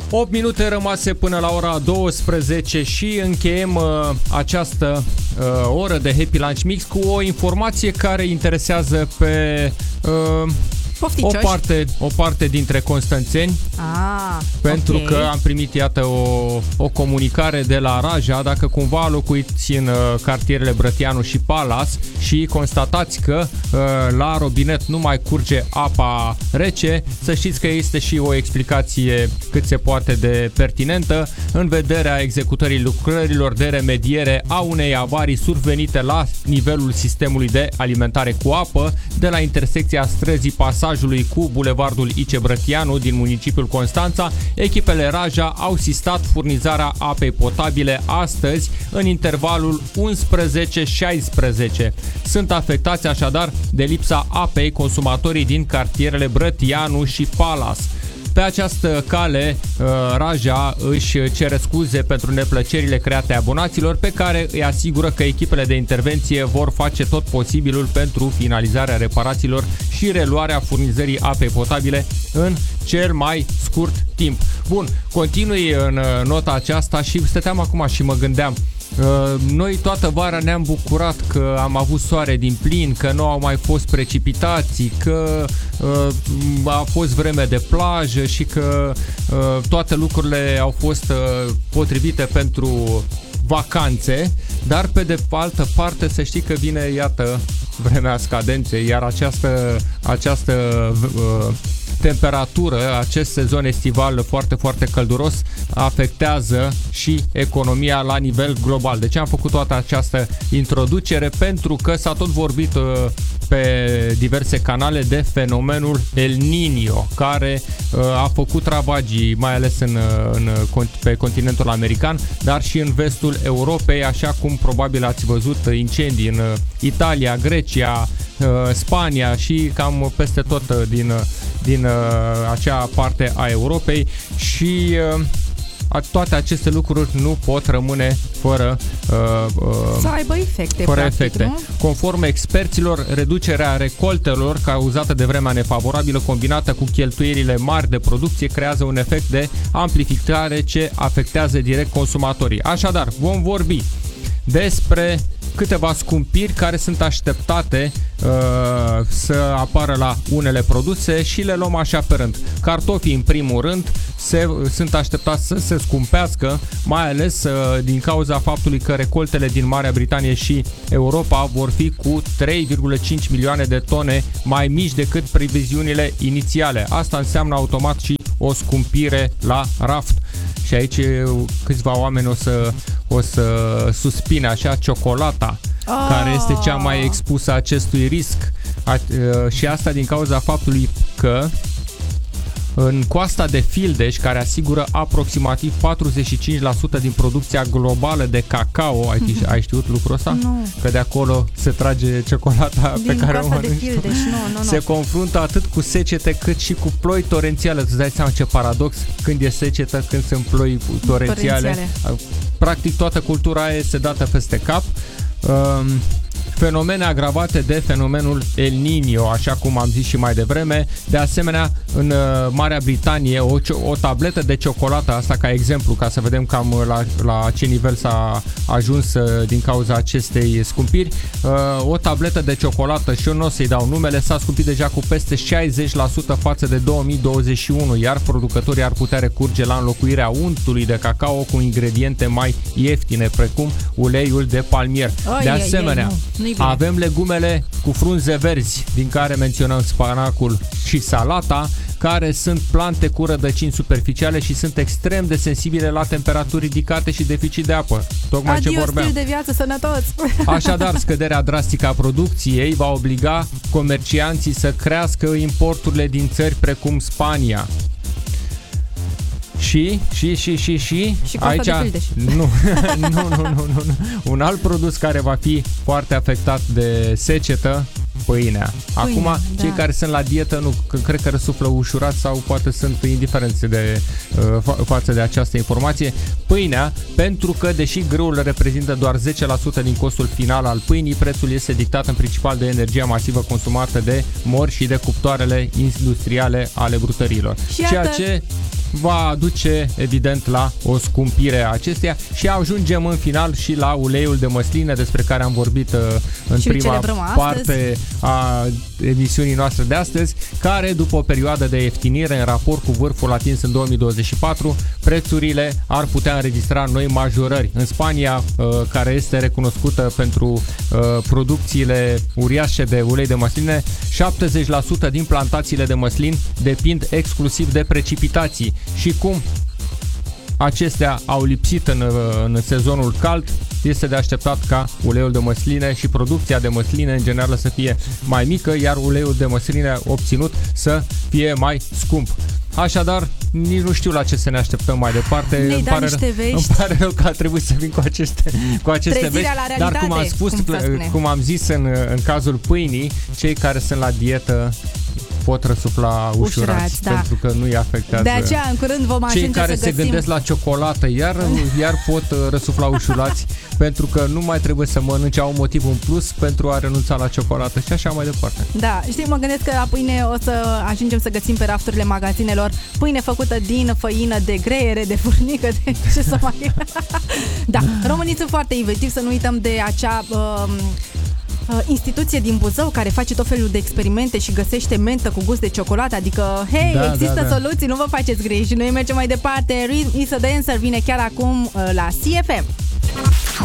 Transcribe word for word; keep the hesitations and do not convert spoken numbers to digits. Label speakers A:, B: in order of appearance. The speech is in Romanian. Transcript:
A: opt minute rămase până la ora douăsprezece și încheiem uh, această uh, oră de Happy Lunch Mix cu o informație care interesează pe uh, o parte, o parte dintre constanțeni.
B: Ah,
A: pentru
B: okay.
A: că am primit, iată, o, o comunicare de la Raja, dacă cumva locuiți în uh, cartierele Brătianu și Palace și constatați că uh, la robinet nu mai curge apa rece, să știți că este și o explicație cât se poate de pertinentă în vederea executării lucrărilor de remediere a unei avarii survenite la nivelul sistemului de alimentare cu apă de la intersecția străzii Pasajului cu bulevardul I C Brătianu din municipiul Constanța. Echipele Raja au sistat furnizarea apei potabile astăzi în intervalul unsprezece șaisprezece. Sunt afectați așadar de lipsa apei consumatorii din cartierele Brătianu și Palace. Pe această cale, Raja își cere scuze pentru neplăcerile create abonaților, pe care îi asigură că echipele de intervenție vor face tot posibilul pentru finalizarea reparațiilor și reluarea furnizării apei potabile în cel mai scurt timp. Bun, continui în nota aceasta și stăteam acum și mă gândeam, noi toată vara ne-am bucurat că am avut soare din plin, că nu au mai fost precipitații, că a fost vreme de plajă și că toate lucrurile au fost potrivite pentru vacanțe, dar pe de altă parte să știi că vine, iată, vremea scadenței, iar această, această uh, temperatură, acest sezon estival foarte, foarte călduros afectează și economia la nivel global. De ce am făcut toată această introducere? Pentru că s-a tot vorbit uh, pe diverse canale de fenomenul El Niño, care uh, a făcut ravagii, mai ales în, în, pe continentul american, dar și în vestul Europei, așa cum probabil ați văzut incendii în Italia, Grecia, uh, Spania și cam peste tot din, din uh, acea parte a Europei și uh, toate aceste lucruri nu pot rămâne fără uh, uh,
B: să aibă efecte,
A: fără
B: practic,
A: efecte.
B: Nu?
A: Conform experților, reducerea recoltelor cauzată de vremea nefavorabilă combinată cu cheltuielile mari de producție creează un efect de amplificare ce afectează direct consumatorii. Așadar, vom vorbi despre câteva scumpiri care sunt așteptate uh, să apară la unele produse și le luăm așa pe rând. Cartofii, în primul rând, se, sunt așteptați să se scumpească, mai ales uh, din cauza faptului că recoltele din Marea Britanie și Europa vor fi cu trei virgulă cinci milioane de tone mai mici decât previziunile inițiale. Asta înseamnă automat și o scumpire la raft. Și aici câțiva oameni o să, o să suspine așa, ciocolata, oh. care este cea mai expusă acestui risc. A, și asta din cauza faptului că în coasta de Fildeș, care asigură aproximativ patruzeci și cinci la sută din producția globală de cacao, ai, ai știut lucrul ăsta?
B: Nu.
A: Că de acolo se trage ciocolata
B: din
A: pe care o mănânci.
B: Fildeș, nu, nu, nu.
A: Se confruntă atât cu secete cât și cu ploi torențiale. Îți dai seama ce paradox, când e secetă, când sunt ploi torențiale. torențiale. Practic toată cultura aia este dată peste cap. Um, Fenomene agravate de fenomenul El Niño, așa cum am zis și mai devreme. De asemenea, în Marea Britanie, o, o tabletă de ciocolată, asta ca exemplu, ca să vedem cam la, la ce nivel s-a ajuns din cauza acestei scumpiri, o tabletă de ciocolată, și eu nu o să-i dau numele, s-a scumpit deja cu peste șaizeci la sută față de două mii douăzeci și unu, iar producătorii ar putea recurge la înlocuirea untului de cacao cu ingrediente mai ieftine, precum uleiul de palmier.
B: Oh,
A: de asemenea,
B: e, e,
A: avem legumele cu frunze verzi, din care menționăm spanacul și salata, care sunt plante cu rădăcini superficiale și sunt extrem de sensibile la temperaturi ridicate și deficit de apă. Tocmai
B: Adio,
A: ce vorbeam.
B: stil de viață sănătos!
A: Așadar, scăderea drastică a producției va obliga comercianții să crească importurile din țări precum Spania. Și, și, și, și, și,
B: și
A: aici, nu, nu, nu, nu, nu, nu, un alt produs care va fi foarte afectat de secetă, pâinea. Acum, Pâine, cei da. care sunt la dietă, nu, cred că răsuflă ușurat sau poate sunt indiferenți de, uh, fa- față de această informație. Pâinea, pentru că, deși grâul reprezintă doar zece la sută din costul final al pâinii, prețul este dictat în principal de energia masivă consumată de mori și de cuptoarele industriale ale brutărilor.
B: Și
A: Ceea
B: iată...
A: ce va duce evident la o scumpire a acesteia și ajungem în final și la uleiul de măsline despre care am vorbit uh, în
B: și
A: prima parte a emisiunii noastre de astăzi, care după o perioadă de ieftinire în raport cu vârful atins în două mii douăzeci și patru, prețurile ar putea înregistra noi majorări. În Spania, uh, care este recunoscută pentru uh, producțiile uriașe de ulei de măsline, șaptezeci la sută din plantațiile de măslin depind exclusiv de precipitații. Și cum acestea au lipsit în, în sezonul cald, este de așteptat ca uleiul de măsline și producția de măsline în general să fie mai mică, iar uleiul de măsline obținut să fie mai scump. Așadar, nici nu știu la ce să ne așteptăm mai departe.
B: Ne-ai
A: îmi,
B: dat
A: pare,
B: niște vești.
A: îmi pare rău că a trebuit să vin cu aceste, cu aceste
B: Trezirea
A: vești.
B: la
A: Dar cum am spus,
B: cum,
A: cum am zis în, în cazul pâinii, cei care sunt la dietă pot răsufla ușurați,
B: ușurați da.
A: pentru că nu-i afectează.
B: De aceea, în curând vom ajunge
A: Cei care
B: să
A: se
B: găsim...
A: gândesc la ciocolată, iar, iar pot răsufla ușurați, pentru că nu mai trebuie să mănânce, au un motiv în plus pentru a renunța la ciocolată și așa mai departe.
B: Da, știi, mă gândesc că la pâine o să ajungem să găsim pe rafturile magazinelor pâine făcută din făină de greiere, de furnică, de ce să mai... Da, românii sunt foarte inventivi, să nu uităm de acea... Um, instituție din Buzău care face tot felul de experimente și găsește mentă cu gust de ciocolată, adică hei,
A: da,
B: există
A: da, da.
B: soluții, nu vă faceți griji. Noi mergem mai departe. Rhythm is a Dancer vine chiar acum la C F M.